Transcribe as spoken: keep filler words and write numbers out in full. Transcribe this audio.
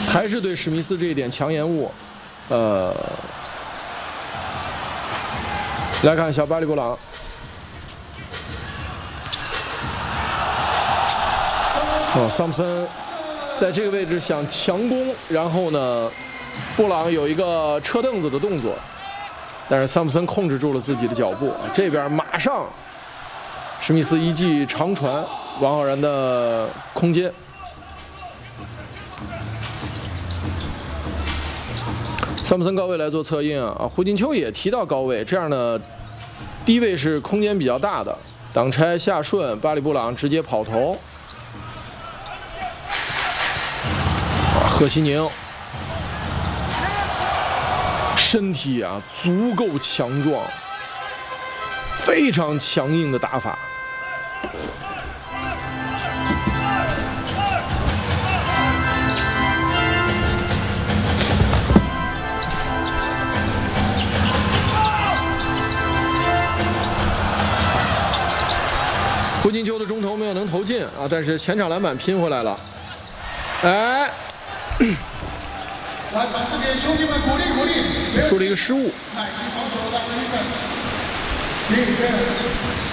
还是对史密斯这一点强延误。呃，来看小巴里布朗。 哦，桑普森在这个位置想强攻，然后呢，布朗有一个撤凳子的动作，但是桑普森控制住了自己的脚步。这边马上，史密斯一记长传，王浩然的空间。桑普森高位来做策应啊，胡金秋也提到高位，这样呢，低位是空间比较大的，挡拆下顺，巴里布朗直接跑投。 贺西宁身体啊足够强壮，非常强硬的打法。胡金秋的中投没有能投进啊，但是前场篮板拼回来了。哎。 来，掌声给兄弟们鼓励鼓励。 出了一个失误。 耐心防守，来 defense。defense。